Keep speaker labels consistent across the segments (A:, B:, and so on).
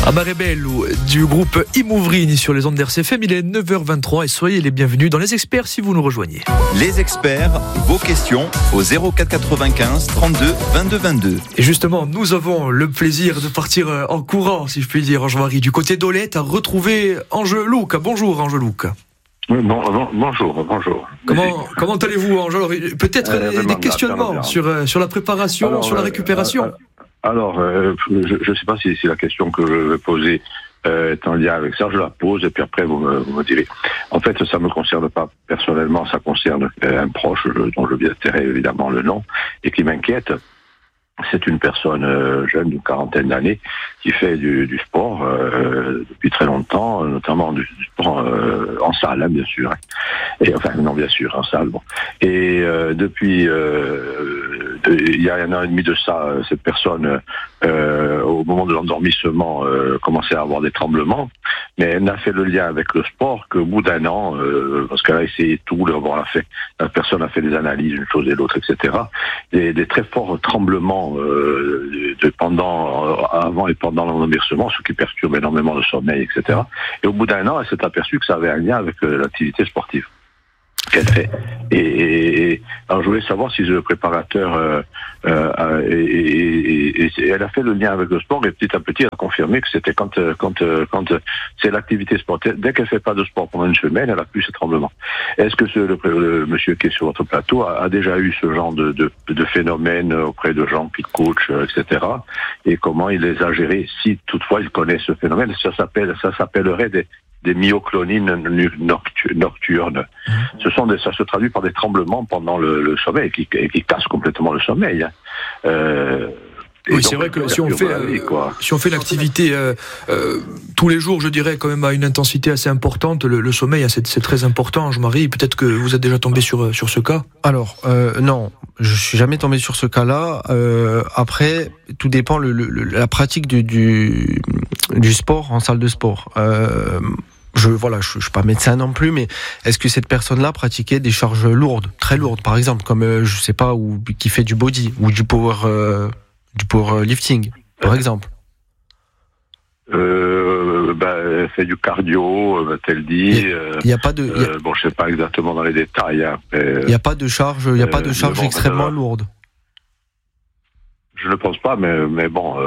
A: Amarebello du groupe Imouvrini sur les ondes d'RCFM, il est 9h23 et soyez les bienvenus dans Les Experts si vous nous rejoignez.
B: Les Experts, vos questions au 04 95 32 22 22.
A: Et justement, nous avons le plaisir de partir en courant, si je puis dire, Ange-Marie, du côté d'Olette, à retrouver Angelouc. Bonjour Angelouc.
C: Bonjour.
A: Comment allez-vous, Ange? Alors, peut-être des questionnements sur la préparation, sur la récupération.
C: Je ne sais pas si la question que je vais poser est en lien avec ça. Je la pose et puis après vous me direz. En fait, ça ne me concerne pas personnellement, ça concerne un proche dont je viens de taire évidemment le nom et qui m'inquiète. C'est une personne jeune d'une quarantaine d'années qui fait du sport depuis très longtemps, notamment du sport en salle, hein, bien sûr. En salle. Bon. Et depuis il y a 1 an et demi de ça, cette personne, au moment de l'endormissement, commençait à avoir des tremblements, mais elle n'a fait le lien avec le sport qu'au bout d'1 an, parce qu'elle a essayé tout, la personne a fait des analyses, une chose et l'autre, etc. Des très forts tremblements avant et pendant l'endormissement, ce qui perturbe énormément le sommeil, etc. Et au bout d'1 an, elle s'est aperçue que ça avait un lien avec l'activité sportive qu'elle fait. Et alors je voulais savoir si le préparateur elle a fait le lien avec le sport et petit à petit elle a confirmé que c'était quand c'est l'activité sportive. Dès qu'elle fait pas de sport pendant une semaine, elle a plus ces tremblements. Est-ce que le monsieur qui est sur votre plateau a déjà eu ce genre de phénomène auprès de gens qui coachent, etc. Et comment il les a gérés, si toutefois il connaît ce phénomène? Ça s'appellerait des myoclonines nocturnes. Ça se traduit par des tremblements pendant le sommeil qui cassent complètement le sommeil.
A: Oui, c'est vrai que si on fait l'activité tous les jours, je dirais quand même à une intensité assez importante, le sommeil, c'est très important. Ange-Marie, peut-être que vous êtes déjà tombé sur ce cas.
D: Alors, non, je suis jamais tombé sur ce cas-là. Après, tout dépend la pratique du sport en salle de sport. Je suis pas médecin non plus, mais est-ce que cette personne-là pratiquait des charges lourdes, très lourdes, par exemple, comme je sais pas, ou qui fait du body ou du powerlifting, par exemple?
C: Elle fait du cardio, va-t-elle dit.
D: Il y a pas de.
C: Je sais pas exactement dans les détails.
D: Il n'y a pas de charge. Il y a pas de charge extrêmement lourde.
C: Je ne pense pas, mais bon,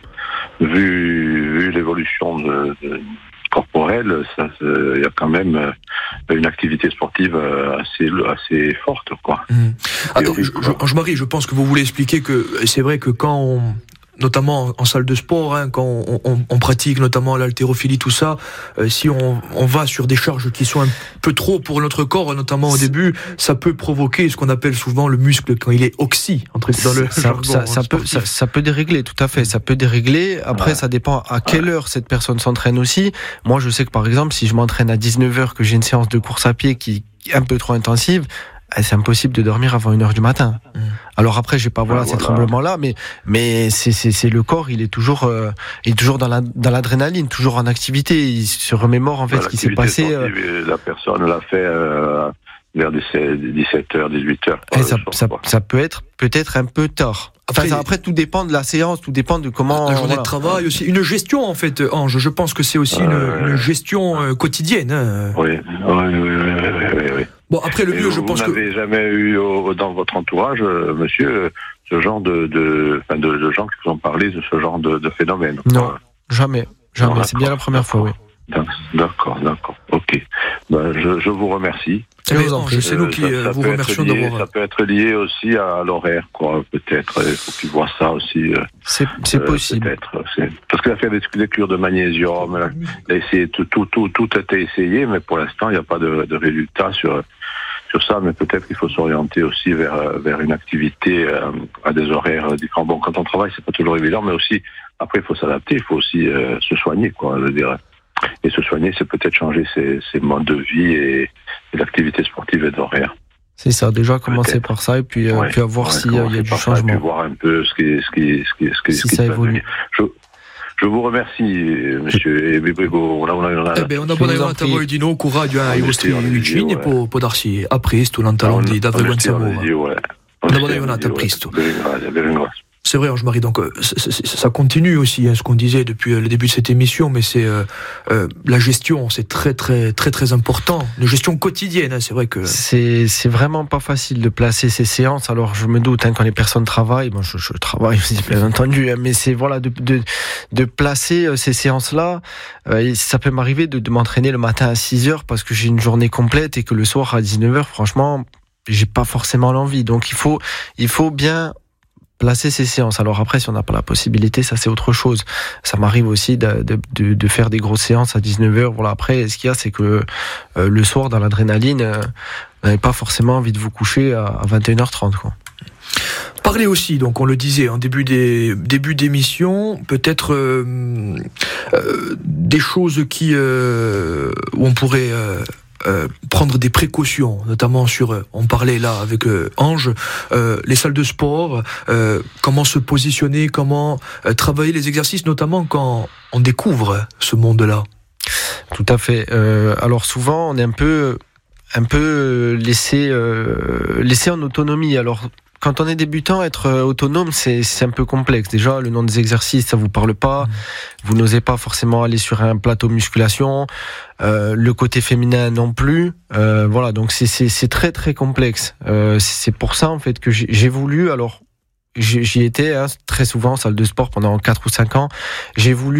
C: vu l'évolution corporelle, il y a quand même une activité sportive assez forte, quoi.
A: Attends, Ange-Marie, je pense que vous voulez expliquer que c'est vrai que quand notamment en salle de sport, quand on pratique notamment l'haltérophilie, tout ça, si on va sur des charges qui sont un peu trop pour notre corps, notamment au début, ça peut provoquer ce qu'on appelle souvent le muscle quand il est oxy, dans le jargon.
D: Ça peut dérégler, tout à fait. Ça peut dérégler. Après, ça dépend à quelle heure cette personne s'entraîne aussi. Moi, je sais que par exemple, si je m'entraîne à 19h, que j'ai une séance de course à pied qui est un peu trop intensive, c'est impossible de dormir avant 1h du matin. Alors après, je vais pas voir ces tremblements-là, mais c'est le corps, il est toujours dans l'adrénaline, toujours en activité. Il se remémore en fait ce qui s'est passé.
C: La personne l'a fait vers 17h, 18h.
D: Ça peut être peut-être un peu tard. Après, tout dépend de la séance, tout dépend de comment.
A: La journée de travail aussi, une gestion en fait, Ange. Je pense que c'est aussi une gestion quotidienne.
C: Oui.
A: Bon, après le mieux, je pense que
C: vous n'avez jamais eu dans votre entourage, monsieur, ce genre de gens qui vous ont parlé de ce genre de phénomène.
D: Non, jamais. Non, c'est bien la première fois, oui.
C: D'accord. Ok. Je vous remercie.
A: C'est nous qui vous remercions d'avoir.
C: Ça peut être lié aussi à l'horaire, quoi. Peut-être. Il faut qu'ils voient ça aussi.
D: C'est possible.
C: Parce qu'il a fait des cures de magnésium. Il a essayé tout a été essayé, mais pour l'instant, il n'y a pas de résultat sur ça. Mais peut-être qu'il faut s'orienter aussi vers une activité à des horaires différents. Bon, quand on travaille, c'est pas toujours évident, mais aussi après, il faut s'adapter. Il faut aussi se soigner, quoi. Je veux dire. Et se soigner, c'est peut-être changer ses modes de vie et l'activité sportive et d'horaire.
D: C'est ça, déjà commencer par ça et puis voir s'il y a du changement.
C: Et puis voir un peu ce qui
D: ça évolue.
C: Je vous remercie, monsieur.
A: On abbiamo Tavoidino, coraggio ai vostri vicini e può darsi a presto, l'antalondi da frequenza nuova. Una buona giornata, a presto. C'est vrai, Ange-Marie, donc ça continue aussi, ce qu'on disait depuis le début de cette émission, mais c'est la gestion, c'est très très très très important. La gestion quotidienne, c'est vrai que...
D: C'est vraiment pas facile de placer ces séances, alors je me doute, quand les personnes travaillent, bon, je travaille aussi bien entendu, mais c'est voilà de placer ces séances-là, ça peut m'arriver de m'entraîner le matin à 6h parce que j'ai une journée complète et que le soir à 19h, franchement, j'ai pas forcément l'envie, donc il faut bien placer ces séances. Alors après, si on n'a pas la possibilité, ça c'est autre chose. Ça m'arrive aussi de faire des grosses séances à 19h. Voilà. Après, ce qu'il y a, c'est que le soir, dans l'adrénaline, vous n'avez pas forcément envie de vous coucher à 21h30, quoi.
A: Parler aussi, donc on le disait en début d'émission, peut-être des choses où on pourrait prendre des précautions, notamment sur, on parlait là avec Ange, les salles de sport, comment se positionner, comment travailler les exercices, notamment quand on découvre ce monde-là.
D: Tout à fait. Alors souvent, on est un peu laissé en autonomie. Alors quand on est débutant, être autonome, c'est un peu complexe. Déjà, le nom des exercices, ça vous parle pas. Vous n'osez pas forcément aller sur un plateau musculation. Le côté féminin non plus. Voilà, donc c'est très très complexe. C'est pour ça en fait que j'ai voulu. Alors, j'y étais très souvent en salle de sport pendant 4 ou 5 ans. J'ai voulu